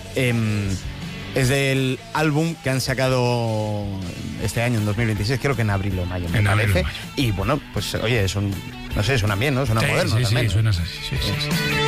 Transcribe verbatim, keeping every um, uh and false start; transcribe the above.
Eh, es del álbum que han sacado este año, en dos mil veintiséis, creo que en abril o mayo, me En parece. abril o mayo. Y bueno, pues oye, son, no sé, suenan bien, ¿no? Suenan Sí, modernos sí, también. sí, suena así, sí, sí, sí.